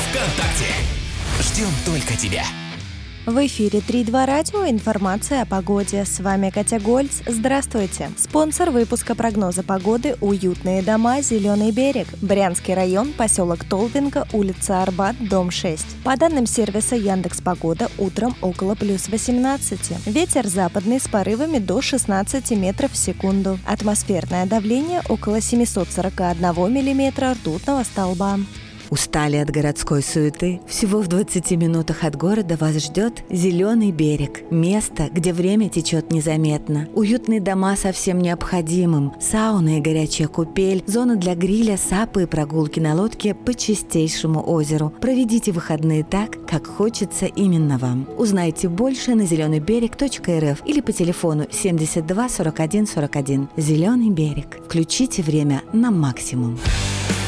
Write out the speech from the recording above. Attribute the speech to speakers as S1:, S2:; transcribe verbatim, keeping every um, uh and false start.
S1: ВКонтакте. Ждем только тебя.
S2: В эфире три два радио. Информация о погоде. С вами Катя Гольц. Здравствуйте. Спонсор выпуска прогноза погоды – уютные дома, Зеленый берег. Брянский район, поселок Толвинка, улица Арбат, дом шесть. По данным сервиса Яндекс.Погода, утром около плюс восемнадцать. Ветер западный с порывами до шестнадцати метров в секунду. Атмосферное давление около семьсот сорок один миллиметра ртутного столба.
S3: Устали от городской суеты? Всего в двадцати минутах от города вас ждет Зеленый берег. Место, где время течет незаметно. Уютные дома со всем необходимым. Сауна и горячая купель. Зона для гриля, сапы и прогулки на лодке по чистейшему озеру. Проведите выходные так, как хочется именно вам. Узнайте больше на зеленый берег точка эр эф или по телефону семьдесят два сорок один сорок один. Зеленый берег. Включите время на максимум.